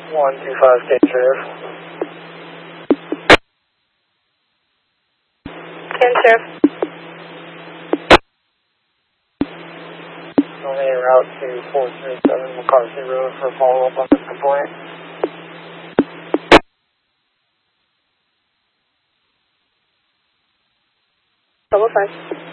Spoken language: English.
125 K Sheriff. 10 Sheriff. On a route to 437 McCarthy Road for a follow-up on this complaint. Double 5.